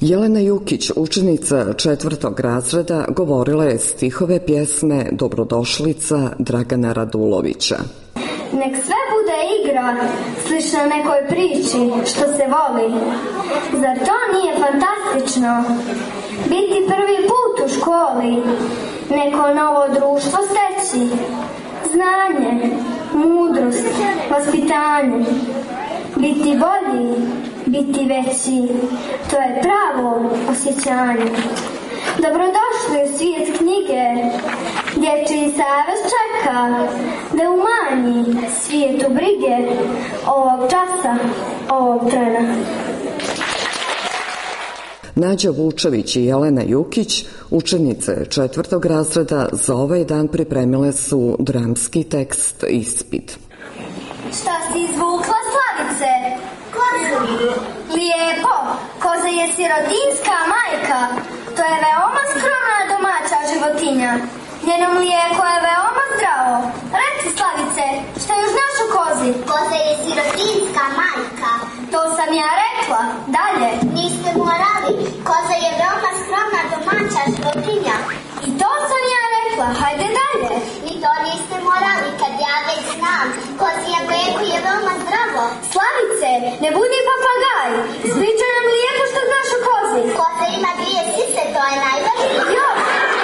Jelena Jukić, učenica 4. razreda, govorila je stihove pjesme Dobrodošlica Dragana Radulovića. Nek sve bude igra, slično nekoj priči što se voli. Zar to nije fantastično? Biti prvi put u školi, neko novo društvo steći, znanje, mudrost, vaspitanje, biti bolji, biti veći, to je pravo osjećanje. Dobrodošli u svijet knjige, dječji savez čeka da umanji svijetu brige ovog časa, ovog trena. Nađa Vučević i Jelena Jukić, učenice 4. razreda, za ovaj dan pripremile su dramski tekst ispit. Šta si izvukla, Slavice? Kozu. Lijepo, koza je sirotinska majka. To je veoma skromna domaća životinja. Njeno mlijeko je veoma zdravo. Reci, Slavice, šta još znaš o kozi? Koza je sirotinska majka. To sam ja rekla. Dalje. Niste morali. Koza je veoma skromna domaća životinja. I to sam ja rekla. Hajde dalje. I to niste morali, kad ja već znam. Kozije mlijeko je veoma zdravo. Slavice, ne budi papagaj. Ispričaj nam lijepo što znaš o kozi. Koza ima 2 sise, to je najvažnije. Još.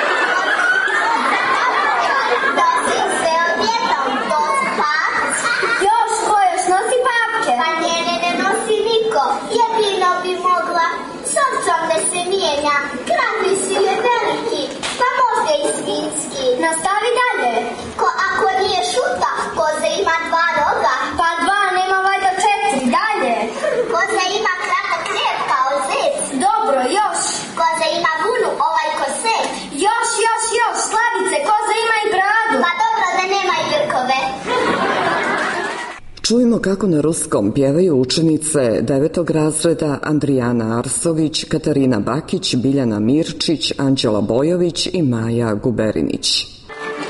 Nosim sve odjednom, to spas. Još, ko još nosi papke? Pa njene ne nosi niko. Jedino bi mogla. Srcom ne se mijenja. Kralj si je veliki, pa možda i svinski. Nastavi dalje. Ako nije šuta, koza ima 2 roga. Pa 2, nema valjda 4. Dalje. Koza ima kratak rep kao zec. Dobro, još. Koza ima vunu ovaj ko seć. Još. Slavice, koza ima i bradu. Pa dobro da nema i brkove. Čujemo kako na ruskom pjevaju učenice 9. razreda Andrijana Arsović, Katarina Bakić, Biljana Mirčić, Anđela Bojović i Maja Guberinić.